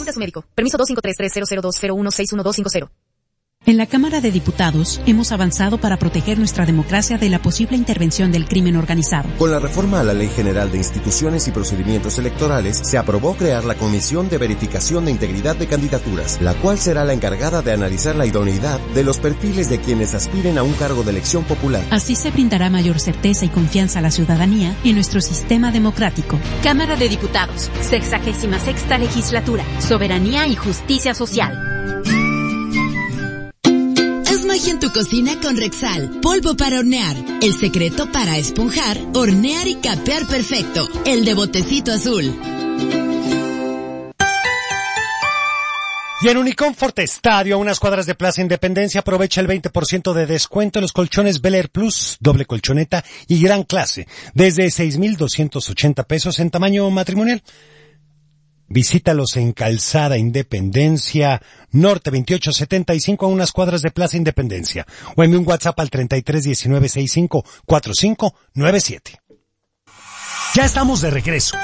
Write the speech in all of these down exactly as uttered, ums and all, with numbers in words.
Consulte a su médico. Permiso dos cinco tres tres cero cero dos cero uno seis uno dos cinco cero. En la Cámara de Diputados hemos avanzado para proteger nuestra democracia de la posible intervención del crimen organizado. Con la reforma a la Ley General de Instituciones y Procedimientos Electorales, se aprobó crear la Comisión de Verificación de Integridad de Candidaturas, la cual será la encargada de analizar la idoneidad de los perfiles de quienes aspiren a un cargo de elección popular. Así se brindará mayor certeza y confianza a la ciudadanía en nuestro sistema democrático. Cámara de Diputados, sexagésima sexta legislatura, soberanía y justicia social. Haz magia en tu cocina con Rexal, polvo para hornear. El secreto para esponjar, hornear y capear perfecto. El de botecito azul. Y en Unicomfort Estadio, a unas cuadras de Plaza Independencia, aprovecha el veinte por ciento de descuento en los colchones Bel Air Plus, doble colchoneta y gran clase, desde seis mil doscientos ochenta pesos en tamaño matrimonial. Visítalos en Calzada Independencia Norte veintiocho setenta y cinco, a unas cuadras de Plaza Independencia. O envíe un WhatsApp al treinta y tres diecinueve sesenta y cinco cuarenta y cinco noventa y siete. Ya estamos de regreso.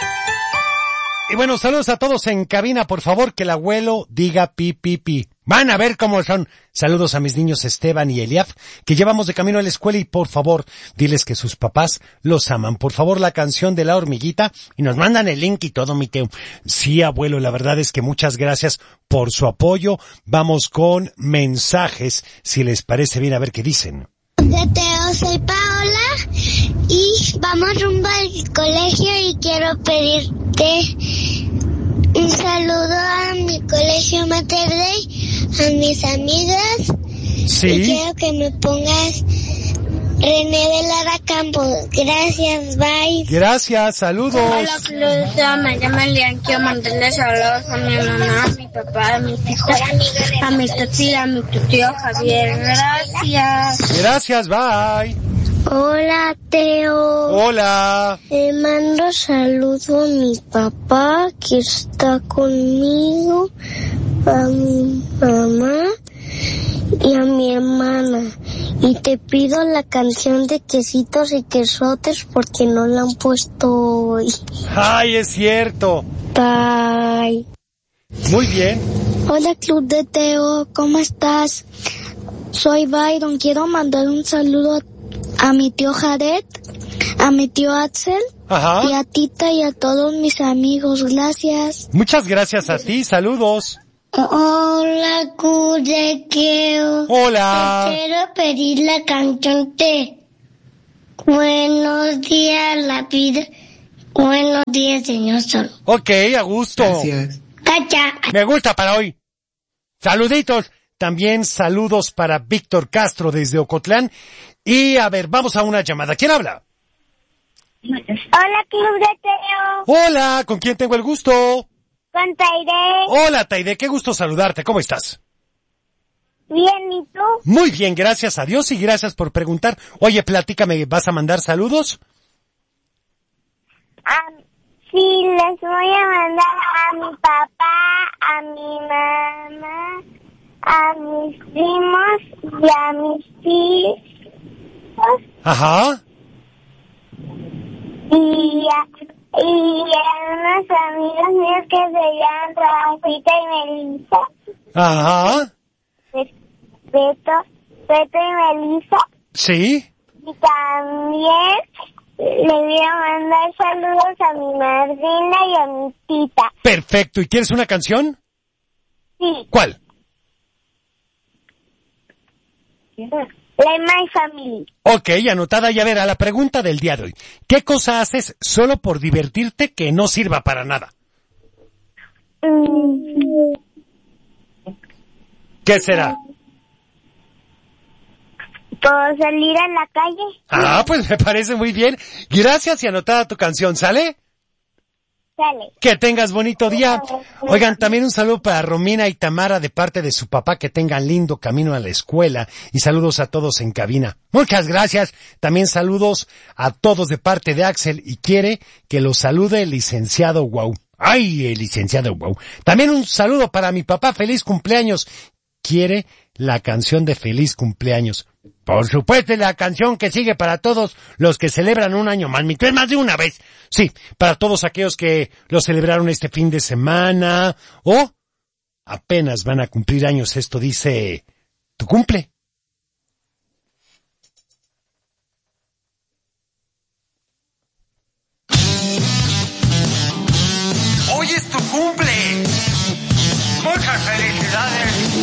Y bueno, saludos a todos en cabina. Por favor, que el abuelo diga pi, pi, pi. Van a ver cómo son. Saludos a mis niños Esteban y Eliaf, que llevamos de camino a la escuela, y por favor, diles que sus papás los aman. Por favor, la canción de La Hormiguita, y nos mandan el link y todo, mi Teo. Sí, abuelo, la verdad es que muchas gracias por su apoyo. Vamos con mensajes, si les parece bien, a ver qué dicen. Teo, soy Paola y vamos rumbo al colegio y quiero pedirte un saludo a mi colegio Mater Dei, a mis amigas. Sí. Y quiero que me pongas René de Lara Campos. Gracias, bye. Gracias, saludos. Hola, Claudia, me llamo Elian. Quiero mandarle saludos a mi mamá, a mi papá, a mis hijos, a mi tía, a mi tío Javier. Gracias. Gracias, bye. Hola, Teo. Hola. Le mando saludo a mi papá que está conmigo, a mi mamá y a mi hermana. Y te pido la canción de Quesitos y Quesotes porque no la han puesto hoy. Ay, es cierto. Bye. Muy bien. Hola, Club de Teo, ¿cómo estás? Soy Byron, quiero mandar un saludo a a mi tío Jared, a mi tío Axel, Ajá. y a Tita y a todos mis amigos. Gracias. Muchas gracias a ti, saludos. Hola, Cudequeo. Hola. Te quiero pedir la canción de Buenos días, la vida. Buenos días, señor Sol. Ok, a gusto. Gracias. Cacha. Me gusta para hoy. Saluditos. También saludos para Víctor Castro desde Ocotlán. Y a ver, vamos a una llamada. ¿Quién habla? Hola, Club de Teo. Hola, ¿con quién tengo el gusto? Con Taide. Hola, Taide, qué gusto saludarte. ¿Cómo estás? Bien, ¿y tú? Muy bien, gracias a Dios y gracias por preguntar. Oye, platícame, ¿vas a mandar saludos? Um, sí, les voy a mandar a mi papá, a mi mamá, a mis primos y a mis hijos. Ajá. Y a, y a unos amigos míos que se llaman Rafaelita y Melissa. Ajá. Beto, Beto y Melissa. Sí. Y también le voy a mandar saludos a mi madrina y a mi tita. Perfecto. ¿Y quieres una canción? Sí. ¿Cuál? La My Family. Ok, anotada. Y a ver, a la pregunta del día de hoy. ¿Qué cosa haces solo por divertirte que no sirva para nada? Mm. ¿Qué será? ¿Puedo salir a la calle? Ah, pues me parece muy bien. Gracias y anotada tu canción, ¿sale? Sale. Que tengas bonito día. Oigan, también un saludo para Romina y Tamara de parte de su papá, que tengan lindo camino a la escuela, y saludos a todos en cabina. Muchas gracias. También saludos a todos de parte de Axel, y quiere que los salude el licenciado Wow. Ay, el licenciado Wow. También un saludo para mi papá, feliz cumpleaños. quiere la canción de feliz cumpleaños. Por supuesto, es la canción que sigue para todos los que celebran un año más. Es más de una vez. Sí, para todos aquellos que lo celebraron este fin de semana o apenas van a cumplir años. Esto dice tu cumple. Hoy es tu cumple. Muchas felicidades.